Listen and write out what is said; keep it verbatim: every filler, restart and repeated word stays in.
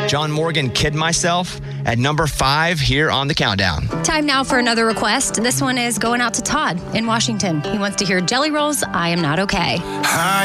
John Morgan, Kid Myself, at number five here on the countdown. Time now for another request. This one is going out to Todd in Washington. He wants to hear Jelly Roll's I Am Not Okay. I